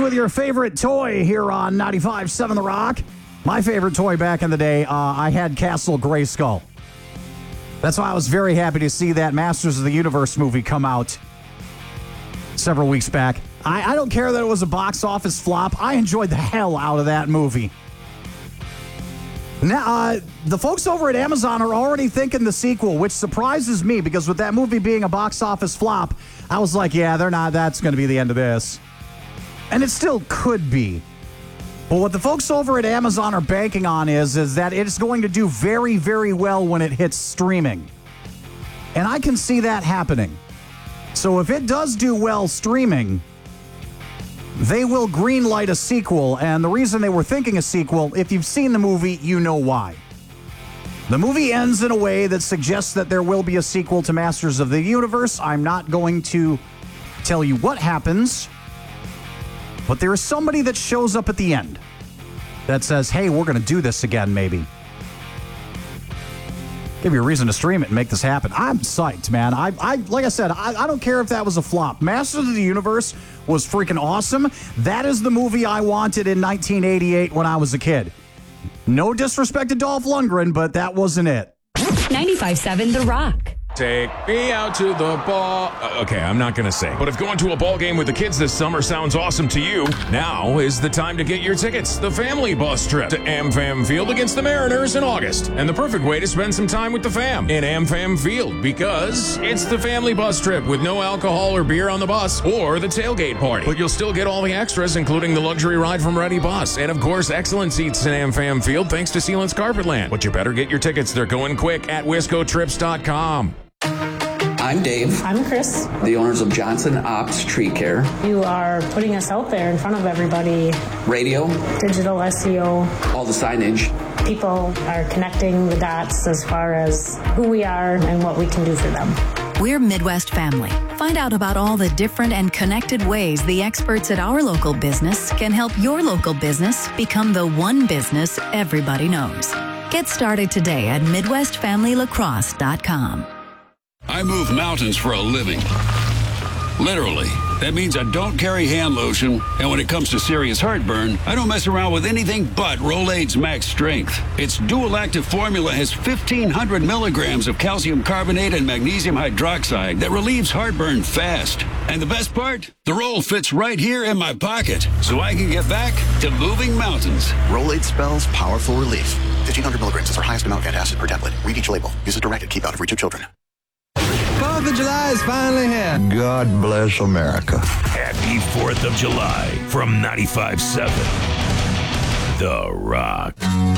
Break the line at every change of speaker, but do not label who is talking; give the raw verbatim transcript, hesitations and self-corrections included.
with your favorite toy here on ninety-five point seven The Rock. My favorite toy back in the day, uh, I had Castle Grayskull. That's why I was very happy to see that Masters of the Universe movie come out several weeks back. I, I don't care that it was a box office flop. I enjoyed the hell out of that movie. Now, uh, the folks over at Amazon are already thinking the sequel, which surprises me because with that movie being a box office flop, I was like, yeah, they're not. That's going to be the end of this. And it still could be. But what the folks over at Amazon are banking on is, is that it's going to do very, very well when it hits streaming. And I can see that happening. So if it does do well streaming, they will greenlight a sequel, and the reason they were thinking a sequel, if you've seen the movie, you know why. The movie ends in a way that suggests that there will be a sequel to Masters of the Universe. I'm not going to tell you what happens, but there is somebody that shows up at the end that says, hey, we're going to do this again, maybe. Give you a reason to stream it and make this happen. I'm psyched, man. I, I like I said, I, I don't care if that was a flop. Masters of the Universe was freaking awesome. That is the movie I wanted in nineteen eighty-eight when I was a kid. No disrespect to Dolph Lundgren, but that wasn't it.
ninety-five point seven The Rock.
Take me out to the ball. Uh, okay, I'm not going to sing. But if going to a ball game with the kids this summer sounds awesome to you, now is the time to get your tickets. The family bus trip to AmFam Field against the Mariners in August. And the perfect way to spend some time with the fam in AmFam Field because it's the family bus trip with no alcohol or beer on the bus or the tailgate party. But you'll still get all the extras, including the luxury ride from Ready Bus. And of course, excellent seats in AmFam Field thanks to Sealant's Carpetland. But you better get your tickets. They're going quick at wisco trips dot com.
I'm Dave.
I'm Chris.
The owners of Johnson Ops Tree Care.
You are putting us out there in front of everybody.
Radio.
Digital S E O.
All the signage.
People are connecting the dots as far as who we are and what we can do for them.
We're Midwest Family. Find out about all the different and connected ways the experts at our local business can help your local business become the one business everybody knows. Get started today at midwest family lacrosse dot com.
I move mountains for a living. Literally. That means I don't carry hand lotion, and when it comes to serious heartburn, I don't mess around with anything but Rolaids Max Strength. Its dual-active formula has fifteen hundred milligrams of calcium carbonate and magnesium hydroxide that relieves heartburn fast. And the best part? The roll fits right here in my pocket, so I can get back to moving mountains.
Rolaids spells powerful relief. fifteen hundred milligrams is our highest amount of antacid per tablet. Read each label. Use as directed. Keep out of reach of children.
fourth of July is finally here.
God bless America.
Happy fourth of July from ninety-five point seven The Rock.